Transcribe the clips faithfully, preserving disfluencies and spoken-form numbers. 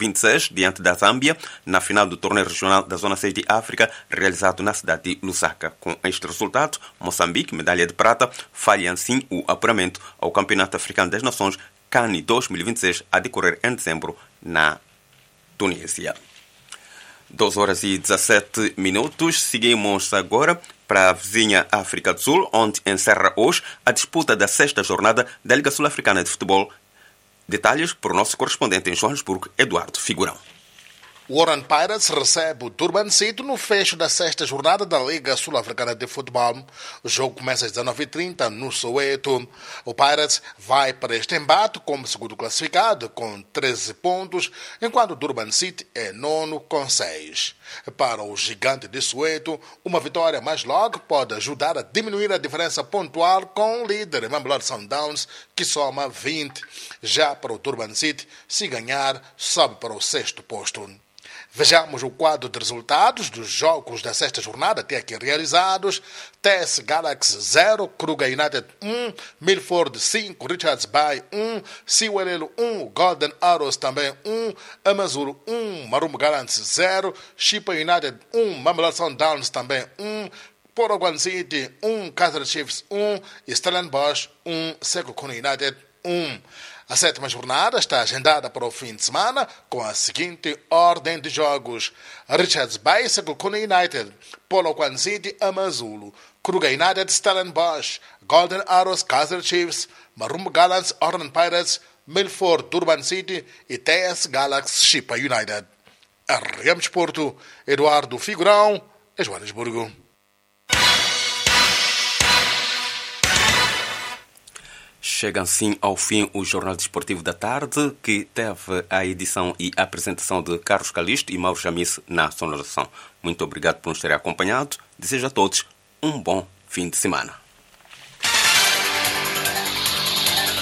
vinte e seis, diante da Zâmbia, na final do torneio regional da Zona seis de África, realizado na cidade de Lusaka. Com este resultado, Moçambique, medalha de prata, falha assim o apuramento ao Campeonato Africano das Nações CAN dois mil e vinte e seis, a decorrer em dezembro na Tunísia. doze horas e dezassete minutos. Seguimos agora para a vizinha África do Sul, onde encerra hoje a disputa da sexta jornada da Liga Sul-Africana de Futebol. Detalhes para o nosso correspondente em Joanesburgo, Eduardo Figurão. O Orlando Pirates recebe o Durban City no fecho da sexta jornada da Liga Sul-Africana de Futebol. O jogo começa às dezenove e trinta no Soweto. O Pirates vai para este embate como segundo classificado com treze pontos, enquanto o Durban City é nono com seis. Para o gigante de Soweto, uma vitória mais logo pode ajudar a diminuir a diferença pontual com o líder Mamelodi Sundowns, que soma vinte. Já para o Durban City, se ganhar, sobe para o sexto posto. Vejamos o quadro de resultados dos jogos da sexta jornada até aqui realizados. T S Galaxy zero, Kruger United um, Milford cinco, Richards Bay um, Siwelelo um, Golden Arrows também um, Amazulu um, Marumba Gallants zero, Chipa United um, Mamelodi Sundowns também um, Polokwane City um, Kaizer Chiefs um, Stellenbosch um, Sekhukhune United um. A sétima jornada está agendada para o fim de semana com a seguinte ordem de jogos: Richards Bay, Sekhukhune United, Polokwane City, Amazulu, Kruger United, Stellenbosch, Golden Arrows, Kaizer Chiefs, Marumba Gallants, Orlando Pirates, Milford, Durban City e T S Galaxy, Chipa United. R M Desporto, Eduardo Figurão, em Joanesburgo. Chega assim ao fim o Jornal Desportivo da Tarde, que teve a edição e a apresentação de Carlos Calixto e Mauro Jamice na sonorização. Muito obrigado por nos terem acompanhado. Desejo a todos um bom fim de semana.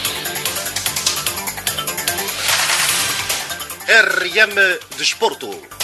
R M Desporto.